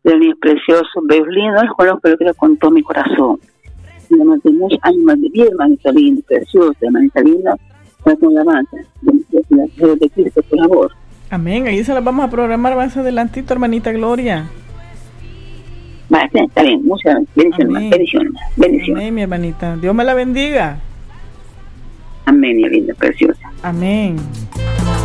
de los niños preciosos, bellos lindos, los conozco, pero quiero con todo mi corazón. Y durante muchos años más de vida, hermanita linda, preciosa, hermanita linda, con la alabanza de Cristo, por favor. Amén, ahí se las vamos a programar más adelantito, hermanita Gloria. Vale, está bien, muchas bendiciones, bendiciones. Amén, mi hermanita, Dios me la bendiga. Amén, mi linda, preciosa. Amén.